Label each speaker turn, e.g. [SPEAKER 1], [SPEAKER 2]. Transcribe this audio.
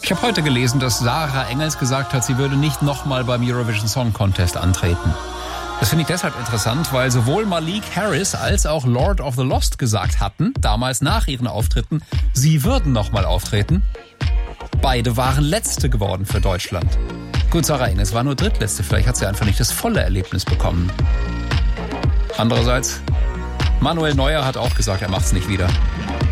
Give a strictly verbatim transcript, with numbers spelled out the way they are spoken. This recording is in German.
[SPEAKER 1] Ich habe heute gelesen, dass Sarah Engels gesagt hat, sie würde nicht nochmal beim Eurovision Song Contest antreten. Das finde ich deshalb interessant, weil sowohl Malik Harris als auch Lord of the Lost gesagt hatten, damals nach ihren Auftritten, sie würden nochmal auftreten. Beide waren Letzte geworden für Deutschland. Gut, Sarah Engels war nur Drittletzte, vielleicht hat sie einfach nicht das volle Erlebnis bekommen. Andererseits, Manuel Neuer hat auch gesagt, er macht's nicht wieder.